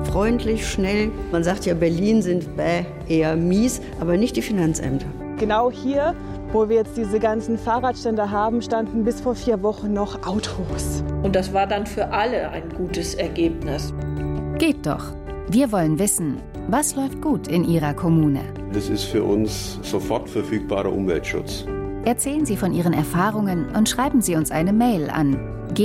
freundlich, schnell. Man sagt ja, Berlin sind eher mies, aber nicht die Finanzämter. Genau hier, wo wir jetzt diese ganzen Fahrradstände haben, standen bis vor 4 Wochen noch Autos. Und das war dann für alle ein gutes Ergebnis. Geht doch. Wir wollen wissen, was läuft gut in Ihrer Kommune. Das ist für uns sofort verfügbarer Umweltschutz. Erzählen Sie von Ihren Erfahrungen und schreiben Sie uns eine Mail an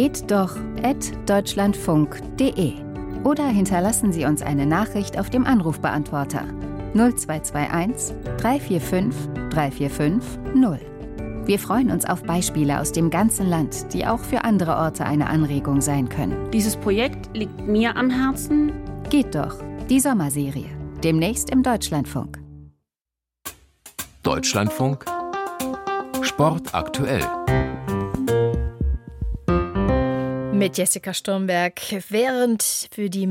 gehtdoch@deutschlandfunk.de oder hinterlassen Sie uns eine Nachricht auf dem Anrufbeantworter 0221 345 345 0. Wir freuen uns auf Beispiele aus dem ganzen Land, die auch für andere Orte eine Anregung sein können. Dieses Projekt liegt mir am Herzen. Geht doch, die Sommerserie. Demnächst im Deutschlandfunk. Deutschlandfunk Sport aktuell. Mit Jessica Sturmberg. Während für die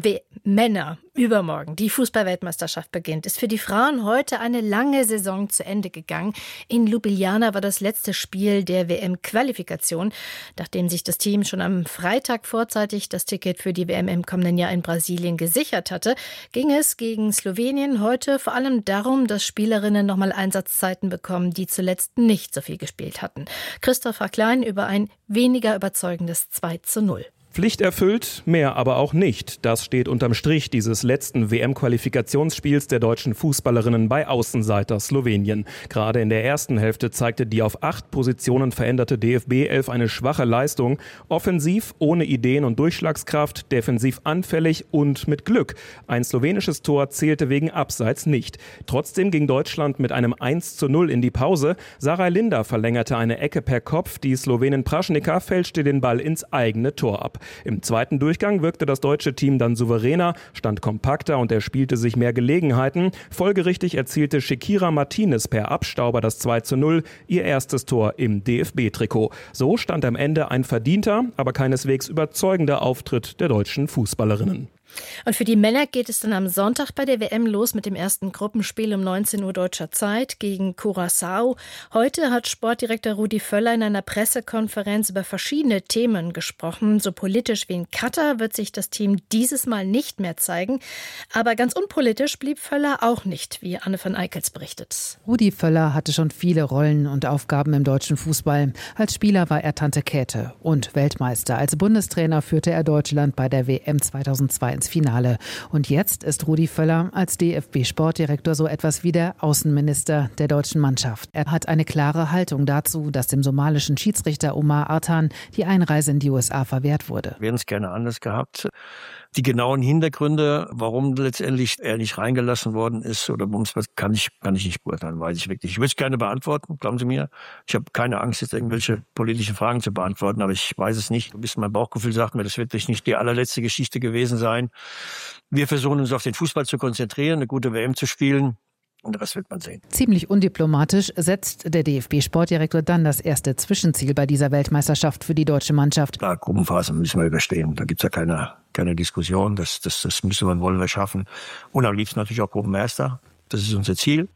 Männer übermorgen die Fußball-Weltmeisterschaft beginnt, ist für die Frauen heute eine lange Saison zu Ende gegangen. In Ljubljana war das letzte Spiel der WM-Qualifikation. Nachdem sich das Team schon am Freitag vorzeitig das Ticket für die WM im kommenden Jahr in Brasilien gesichert hatte, ging es gegen Slowenien heute vor allem darum, dass Spielerinnen nochmal Einsatzzeiten bekommen, die zuletzt nicht so viel gespielt hatten. Christopher Klein über ein weniger überzeugendes 2:0. Pflicht erfüllt, mehr aber auch nicht. Das steht unterm Strich dieses letzten WM-Qualifikationsspiels der deutschen Fußballerinnen bei Außenseiter Slowenien. Gerade in der ersten Hälfte zeigte die auf 8 Positionen veränderte DFB-11 eine schwache Leistung. Offensiv, ohne Ideen und Durchschlagskraft, defensiv anfällig und mit Glück. Ein slowenisches Tor zählte wegen Abseits nicht. Trotzdem ging Deutschland mit einem 1:0 in die Pause. Sarah Linder verlängerte eine Ecke per Kopf. Die Slowenin Praschnika fälschte den Ball ins eigene Tor ab. Im zweiten Durchgang wirkte das deutsche Team dann souveräner, stand kompakter und erspielte sich mehr Gelegenheiten. Folgerichtig erzielte Shakira Martinez per Abstauber das 2:0, ihr erstes Tor im DFB-Trikot. So stand am Ende ein verdienter, aber keineswegs überzeugender Auftritt der deutschen Fußballerinnen. Und für die Männer geht es dann am Sonntag bei der WM los mit dem ersten Gruppenspiel um 19 Uhr deutscher Zeit gegen Curaçao. Heute hat Sportdirektor Rudi Völler in einer Pressekonferenz über verschiedene Themen gesprochen. So politisch wie in Katar wird sich das Team dieses Mal nicht mehr zeigen. Aber ganz unpolitisch blieb Völler auch nicht, wie Anne van Eickels berichtet. Rudi Völler hatte schon viele Rollen und Aufgaben im deutschen Fußball. Als Spieler war er Tante Käthe und Weltmeister. Als Bundestrainer führte er Deutschland bei der WM 2002 ins Finale. Und jetzt ist Rudi Völler als DFB-Sportdirektor so etwas wie der Außenminister der deutschen Mannschaft. Er hat eine klare Haltung dazu, dass dem somalischen Schiedsrichter Omar Artan die Einreise in die USA verwehrt wurde. Wir hätten es gerne anders gehabt. Die genauen Hintergründe, warum letztendlich er nicht reingelassen worden ist oder kann ich nicht beurteilen, weiß ich wirklich. Ich würde es gerne beantworten, glauben Sie mir. Ich habe keine Angst, jetzt irgendwelche politischen Fragen zu beantworten, aber ich weiß es nicht. Ein bisschen mein Bauchgefühl sagt mir, das wird nicht die allerletzte Geschichte gewesen sein. Wir versuchen uns auf den Fußball zu konzentrieren, eine gute WM zu spielen. Und das wird man sehen. Ziemlich undiplomatisch setzt der DFB-Sportdirektor dann das erste Zwischenziel bei dieser Weltmeisterschaft für die deutsche Mannschaft. Klar, Gruppenphase müssen wir überstehen. Da gibt's ja keine Diskussion. Das müssen wir und wollen wir schaffen. Und am liebsten natürlich auch Gruppenerster. Das ist unser Ziel.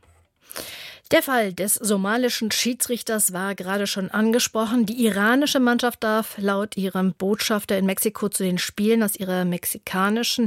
Der Fall des somalischen Schiedsrichters war gerade schon angesprochen. Die iranische Mannschaft darf laut ihrem Botschafter in Mexiko zu den Spielen aus ihrem mexikanischen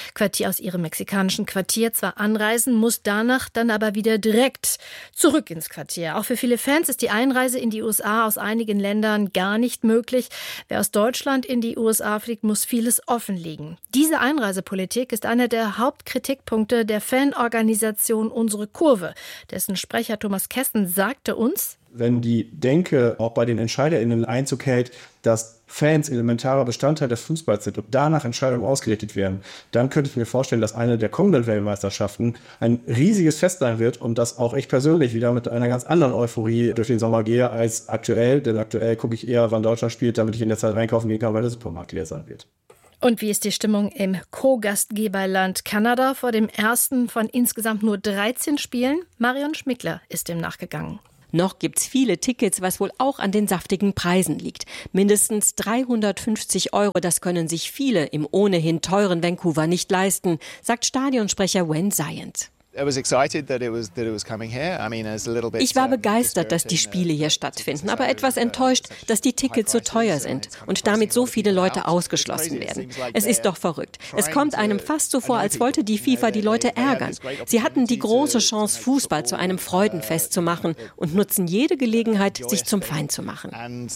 Quartier zwar anreisen, muss danach dann aber wieder direkt zurück ins Quartier. Auch für viele Fans ist die Einreise in die USA aus einigen Ländern gar nicht möglich. Wer aus Deutschland in die USA fliegt, muss vieles offenlegen. Diese Einreisepolitik ist einer der Hauptkritikpunkte der Fanorganisation Unsere Kurve, dessen Sprecher Thomas Kesten sagte uns: Wenn die Denke auch bei den EntscheiderInnen Einzug hält, dass Fans elementarer Bestandteil des Fußballs sind und danach Entscheidungen ausgerichtet werden, dann könnte ich mir vorstellen, dass eine der kommenden Weltmeisterschaften ein riesiges Fest sein wird und das auch ich persönlich wieder mit einer ganz anderen Euphorie durch den Sommer gehe als aktuell. Denn aktuell gucke ich eher, wann Deutschland spielt, damit ich in der Zeit einkaufen gehen kann, weil der Supermarkt leer sein wird. Und wie ist die Stimmung im Co-Gastgeberland Kanada vor dem ersten von insgesamt nur 13 Spielen? Marion Schmickler ist dem nachgegangen. Noch gibt's viele Tickets, was wohl auch an den saftigen Preisen liegt. Mindestens 350 €, das können sich viele im ohnehin teuren Vancouver nicht leisten, sagt Stadionsprecher Wen Zayant. Ich war begeistert, dass die Spiele hier stattfinden, aber etwas enttäuscht, dass die Tickets so teuer sind und damit so viele Leute ausgeschlossen werden. Es ist doch verrückt. Es kommt einem fast so vor, als wollte die FIFA die Leute ärgern. Sie hatten die große Chance, Fußball zu einem Freudenfest zu machen und nutzen jede Gelegenheit, sich zum Feind zu machen.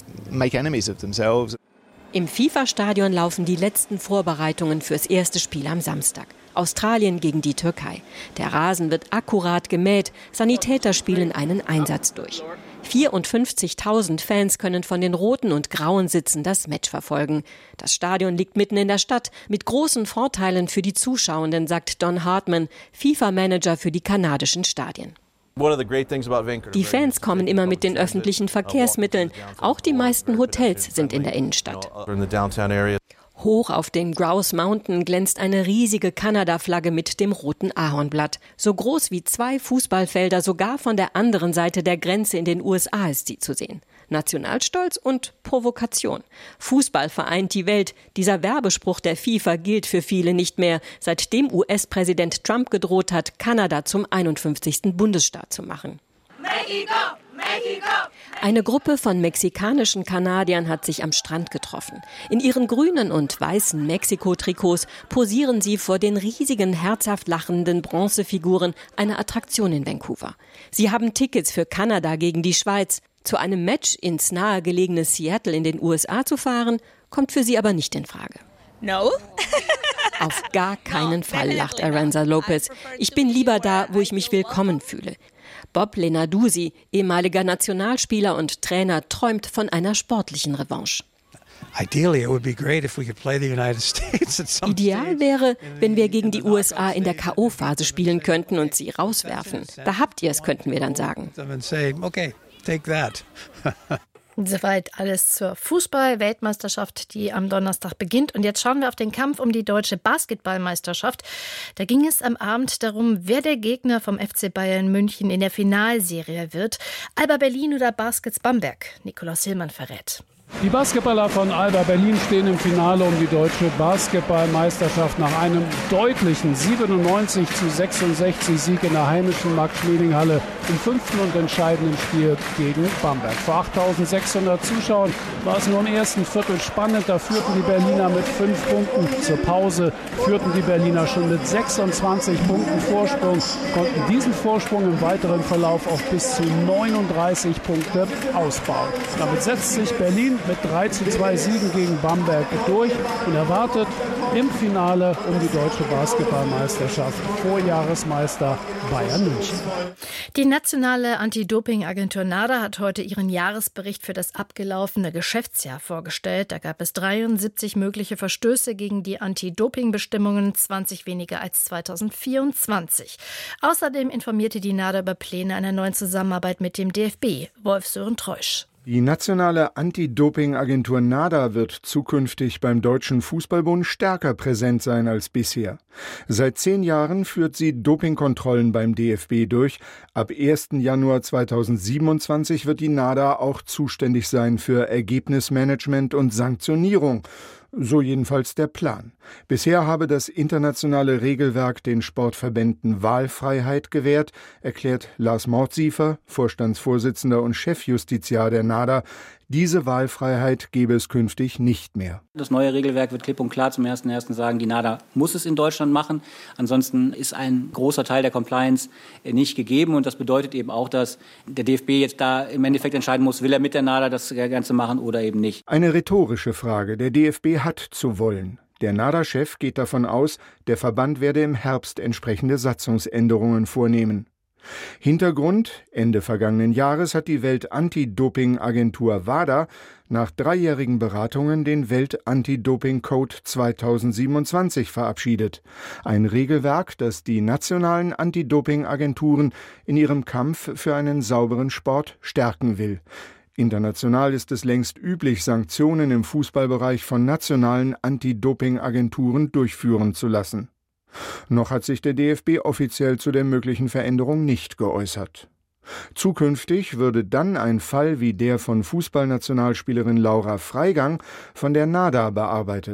Im FIFA-Stadion laufen die letzten Vorbereitungen fürs erste Spiel am Samstag. Australien gegen die Türkei. Der Rasen wird akkurat gemäht, Sanitäter spielen einen Einsatz durch. 54.000 Fans können von den roten und grauen Sitzen das Match verfolgen. Das Stadion liegt mitten in der Stadt, mit großen Vorteilen für die Zuschauenden, sagt Don Hartman, FIFA-Manager für die kanadischen Stadien. Die Fans kommen immer mit den öffentlichen Verkehrsmitteln. Auch die meisten Hotels sind in der Innenstadt. Hoch auf den Grouse Mountain glänzt eine riesige Kanada-Flagge mit dem roten Ahornblatt. So groß wie 2 Fußballfelder, sogar von der anderen Seite der Grenze in den USA ist sie zu sehen. Nationalstolz und Provokation. Fußball vereint die Welt. Dieser Werbespruch der FIFA gilt für viele nicht mehr, seitdem US-Präsident Trump gedroht hat, Kanada zum 51. Bundesstaat zu machen. Mexico! Mexico! Eine Gruppe von mexikanischen Kanadiern hat sich am Strand getroffen. In ihren grünen und weißen Mexiko-Trikots posieren sie vor den riesigen, herzhaft lachenden Bronzefiguren einer Attraktion in Vancouver. Sie haben Tickets für Kanada gegen die Schweiz. Zu einem Match ins nahegelegene Seattle in den USA zu fahren, kommt für sie aber nicht in Frage. No. Auf gar keinen Fall, lacht Arantxa Lopez. Ich bin lieber da, wo ich mich willkommen fühle. Bob Lenarduzzi, ehemaliger Nationalspieler und Trainer, träumt von einer sportlichen Revanche. Ideal wäre, wenn wir gegen die USA in der K.O.-Phase spielen könnten und sie rauswerfen. Da habt ihr es, könnten wir dann sagen. Okay, take that. Soweit alles zur Fußball-Weltmeisterschaft, die am Donnerstag beginnt. Und jetzt schauen wir auf den Kampf um die deutsche Basketballmeisterschaft. Da ging es am Abend darum, wer der Gegner vom FC Bayern München in der Finalserie wird. Alba Berlin oder Baskets Bamberg? Nikolaus Hillmann verrät. Die Basketballer von Alba Berlin stehen im Finale um die deutsche Basketballmeisterschaft nach einem deutlichen 97-66 Sieg in der heimischen Max-Schmeling-Halle im 5. und entscheidenden Spiel gegen Bamberg. Vor 8.600 Zuschauern war es nur im ersten Viertel spannend. Da führten die Berliner mit 5 Punkten. Zur Pause führten die Berliner schon mit 26 Punkten Vorsprung, konnten diesen Vorsprung im weiteren Verlauf auf bis zu 39 Punkte ausbauen. Damit setzt sich Berlin mit 3:2 Siegen gegen Bamberg durch und erwartet im Finale um die deutsche Basketballmeisterschaft Vorjahresmeister Bayern München. Die nationale Anti-Doping-Agentur NADA hat heute ihren Jahresbericht für das abgelaufene Geschäftsjahr vorgestellt. Da gab es 73 mögliche Verstöße gegen die Anti-Doping-Bestimmungen, 20 weniger als 2024. Außerdem informierte die NADA über Pläne einer neuen Zusammenarbeit mit dem DFB. Wolf-Sören Treusch. Die nationale Anti-Doping-Agentur NADA wird zukünftig beim Deutschen Fußballbund stärker präsent sein als bisher. Seit 10 Jahren führt sie Dopingkontrollen beim DFB durch. Ab 1. Januar 2027 wird die NADA auch zuständig sein für Ergebnismanagement und Sanktionierung. So jedenfalls der Plan. Bisher habe das internationale Regelwerk den Sportverbänden Wahlfreiheit gewährt, erklärt Lars Mordsiefer, Vorstandsvorsitzender und Chefjustiziar der NADA. Diese Wahlfreiheit gebe es künftig nicht mehr. Das neue Regelwerk wird klipp und klar zum 1.1. sagen, die NADA muss es in Deutschland machen. Ansonsten ist ein großer Teil der Compliance nicht gegeben. Und das bedeutet eben auch, dass der DFB jetzt da im Endeffekt entscheiden muss, will er mit der NADA das Ganze machen oder eben nicht. Eine rhetorische Frage. Der DFB hat zu wollen. Der NADA-Chef geht davon aus, der Verband werde im Herbst entsprechende Satzungsänderungen vornehmen. Hintergrund: Ende vergangenen Jahres hat die Welt-Anti-Doping-Agentur WADA nach 3-jährigen Beratungen den Welt-Anti-Doping-Code 2027 verabschiedet. Ein Regelwerk, das die nationalen Anti-Doping-Agenturen in ihrem Kampf für einen sauberen Sport stärken will. International ist es längst üblich, Sanktionen im Fußballbereich von nationalen Anti-Doping-Agenturen durchführen zu lassen. Noch hat sich der DFB offiziell zu der möglichen Veränderung nicht geäußert. Zukünftig würde dann ein Fall wie der von Fußballnationalspielerin Laura Freigang von der NADA bearbeitet.